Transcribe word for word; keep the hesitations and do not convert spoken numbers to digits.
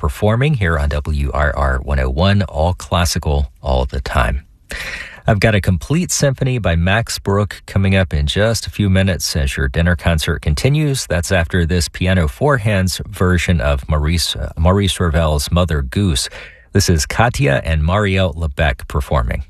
performing here on W R R one oh one, all classical, all the time. I've got a complete symphony by Max Bruch coming up in just a few minutes as your dinner concert continues. That's after this piano four hands version of Maurice, uh, Maurice Ravel's Mother Goose. This is Katya and Marielle Lebec performing.